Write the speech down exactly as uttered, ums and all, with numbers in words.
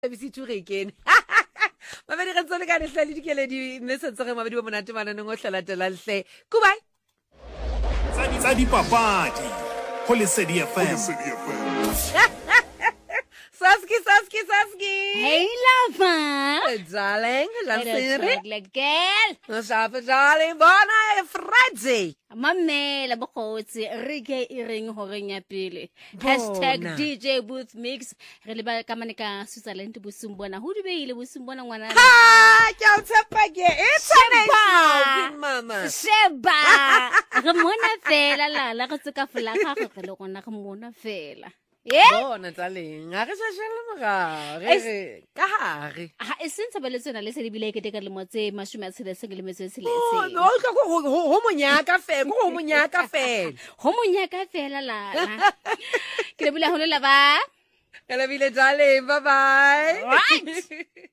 Bisithuge again. Mabedi re tsole ka le hlali dikeledi mme se tsere mabedi ba monate bana nngwe hlalatela hle. Goodbye. Tsa dipapadi go Lesedi F M. Saski, Saski, Saski. Hey, lover. Darling, Hey, like girl. Safi, darling, bona Friday. Mamela bokotsi re ke e reng horeng ya pele. Hashtag D J Booth Mix. Re le ba ka mane ka Switzerland bosumbona. Ho di beile bosumbona ngwana. Ha, ke o tshepa ke. It's a mama. Sheba. Re mona fela la la go tseka fela ga go re le gona go mona fela. Yeah. Bona darling, ga re shashela moga. Re ka hare. Ha e sentse ba le tsena le se di bile ke te ka le motse mashome a tshela se ke le metse se le Oh, se. no, go ho monyaka fe, go monyaka fe. Ho monyaka fela la. Ke le bula ho le la ba. Ke le bile darling, bye bye. Right.